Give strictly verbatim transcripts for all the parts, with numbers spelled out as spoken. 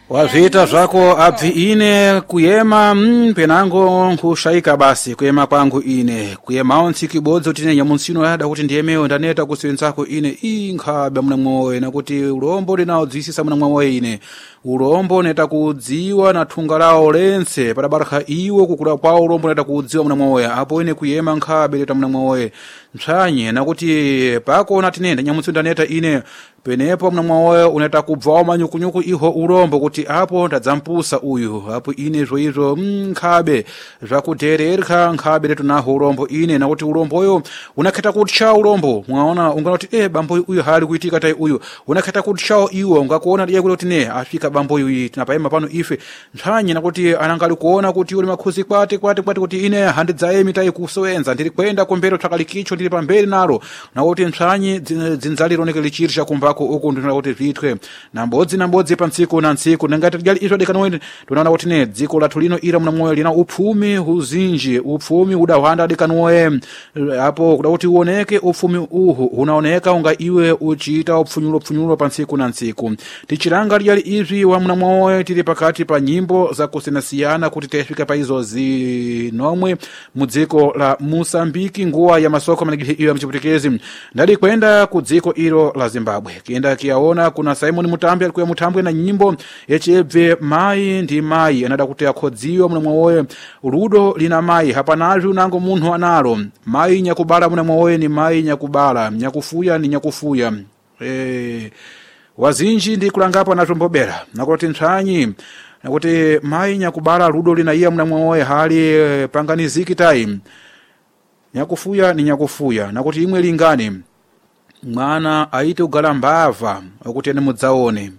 wazvita zvako abvi ine kuyema mm, penango nkushaika basi kuyema kwangu ine kuyemawo ntsikibodzo tine nyamunsino yada kuti ndiyemewo ndaneta kusenzako ine inkhabe muna mwoyo nakuti ulombo linaodzisisa muna mwoyo ine ulombo neta kudziwa na thunga lawo lense padabaraka iwo kukula kwawo ulombo neta kudziwa muna mwoyo apo ine kuyema nkhabe leta muna mwoyo mtsanye nakuti pakona tinenda nyamunsino ndaneta ine penepo muna mwoyo uneta kubvawo manyukunyuku iho ulombo kuti apo ndadzampusa uyu apo ine zvoizvo nkhabe zvakuterereka nkhabe letu naho ulombo ine nakuti ulomboyo unakheta kutcha ulombo mwaona unganoti eh bambo uyu hali kuitika tai uyu unakheta kutcha iwo ungakuona diye kuti ne afika bambo uyu tinapayima pano ife ntsanye nakuti anangali kuona kuti uli makhuzi kwate kwate kwate kuti ine handidzaemi tai kusowenza ndiri kwenda kumbero tsakalikicho ndiri pamberi nalo nakuti ntsanye dzinzaliro neke lichirisha kumbako uku ndinoona kuti zvitwe nambodzi nambodzi pa ntsiku na ntsiku ngati gali izvo dekanowe tunaona kuti ne dziko lathu lino ira muna mwoyo lina upfumi huzinji upfumi udahwanda dekanowe apo kuda kuti uoneke upfumi uhu unaoneka unga iwe uchiita upfunyulo upfunyulo pa ntsiku na ntsiku tichiranga lyali izvi wa muna mwoyo tiri pakati pa nyimbo za kusiyanasiyana kuti tayafika pa izo zinomwe mu dziko la Mosambiki nguwa ya masoko manigi iyo ya mchiputekezi ndali kwenda ku dziko ilo la Zimbabwe kienda kiaona kuna Simon Mutambi alikuwa Mutambwe na nyimbo echebve mai ndi mai anada kuti akhodziwa muna mwoyo rudo lina mai hapanazvi unango munhu analo mai nyakubala muna mwoyo ni mai nyakubala nyakufuya ni nyakufuya eh wazinji ndi kulangapo na tombobera nakuti ntshanyi nakuti mai nyakubala rudo lina iya muna mwoyo hali panganiziki time nyakufuya ni nyakufuya nakuti imwe lingane mwana aite ugala mbava akuti ane mudzaone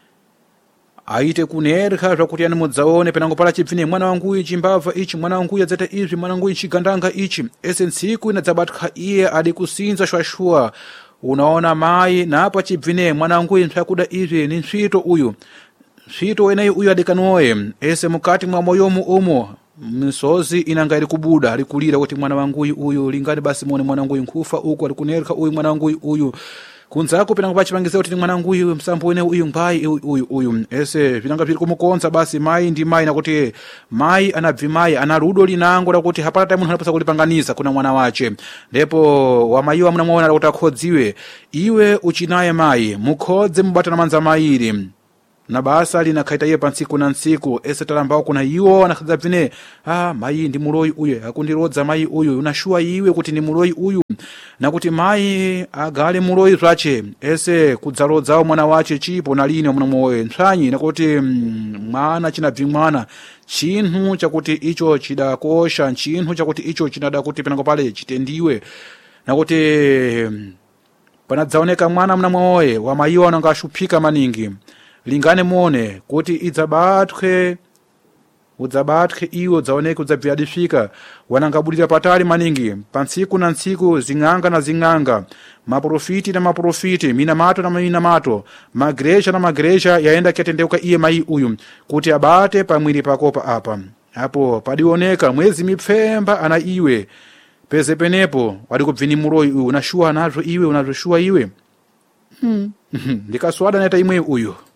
aite kunerha zvakuti ane mudzaone penango pala chipfine mwana wangu ichi mbava ichi mwana wangu yadzata izvi mwana wangu ichi gandanga ichi ese ntsiku inadzabatka iye adi kusinza shwashua unaona mai napa chipfine mwana wangu ntsvakuda izvi ni nsvito uyu nsvito enayi uyu adikanoye ese mukati mwa moyomu umo misozi inanga iri kubuda ari kulira kuti mwana wangu uyu lingani basi muone mwana wangu nkufa uko ari kunerka uyu mwana wangu uyu kunzako penango pachipangiza kuti mwana wangu uyu msambo wene uyu mbai uyu uyu ese vinanga viri kumukonza basi mai ndi mai nakuti mai anabvi mai ana rudo linango lakuti hapana tai munhu anapasa kulipanganiza kuna mwana wache ndipo wamaiwa muna mwaona kuti akhodziwe iwe uchinaye mai mukhodze mubatana manza mairi na basa linakhaita iye pa ntsiku na ntsiku ese talambao kuna iwo anakhadza pine ah mai ndi muloyi uyu akundirodza mai uyu unashuwa iwe kuti ni muloyi uyu nakuti mai agale muloyi zvache ese kudzalodzawo mwana wache chipo na lini muna mwoyo ntshanyi nakuti mm, mwana chinabvi mwana chinthu chakuti icho chidakosha chinthu chakuti icho chinada kuti penango pale chitendiwe nakuti mm, panadzaoneka mwana muna mwoyo wamaiwa ananga ashuphika maningi lingane muone kuti idzabatwe udzabatwe iwo dzaoneke udzabvi adifika wanangabulira patali maningi pantsiku na ntsiku zing'anga na zing'anga maprofiti na maprofiti minamato na minamato magresha na magresha yaenda kiatendeuka iye mai uyu kuti abate pamwiri pakopa apa apo padioneka mwezi mipfemba ana iwe peze penepo wadi kubvini muloyi uyu unashuwa nazvo iwe unazoshuwa iwe hmm. ndikaswada neta imwe uyu